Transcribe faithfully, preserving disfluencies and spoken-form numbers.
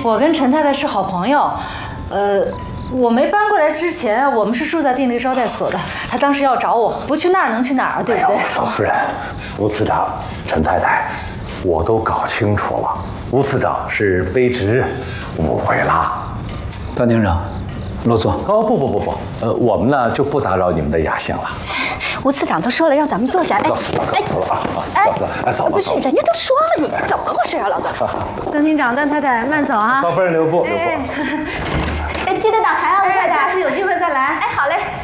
我跟陈太太是好朋友，呃，我没搬过来之前，我们是住在定力招待所的。她当时要找我，不去那儿能去哪儿，对不对？ 嫂夫人，吴次长，陈太太，我都搞清楚了，吴次长是卑职误会了。 段厅长，落座。 哦，不不不不，呃，我们呢就不打扰你们的雅兴了。 吴次长都说了让咱们坐下，哎， 告诉了，告诉了啊！哎，告诉了，哎，走吧， 不是，人家都说了，你怎么回事啊，老段？ 段厅长、段太太，慢走啊！ 嫂夫人留步，留步。 哎，记得打牌啊，吴太太。 下次有机会再来。 哎，好嘞。